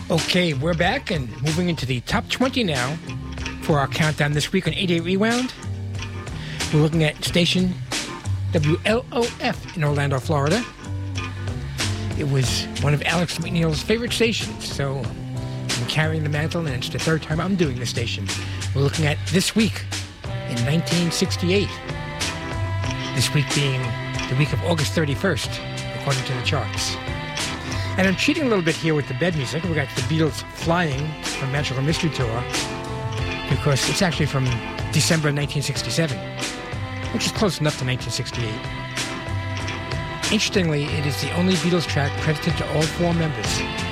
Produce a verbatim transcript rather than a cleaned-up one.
Okay, we're back and moving into the top twenty now for our countdown this week on eighty-eight Rewound. We're looking at station W L O F in Orlando, Florida. It was one of Alex McNeil's favorite stations, so I'm carrying the mantle, and it's the third time I'm doing this station. We're looking at this week in nineteen sixty-eight. This week being the week of August thirty-first, according to the charts. And I'm cheating a little bit here with the bed music. We got the Beatles Flying from Magical Mystery Tour, because it's actually from December of nineteen sixty-seven, which is close enough to nineteen sixty-eight. Interestingly, it is the only Beatles track credited to all four members.